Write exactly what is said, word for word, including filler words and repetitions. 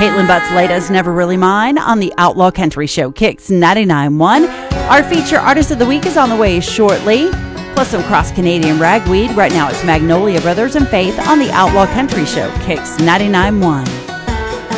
Caitlin Butt's latest Never Really Mine on the Outlaw Country Show, Kicks ninety-nine point one. Our feature artist of the week is on the way shortly, plus some cross-Canadian ragweed. Right now it's Magnolia Brothers and Faith on the Outlaw Country Show, Kicks ninety-nine point one.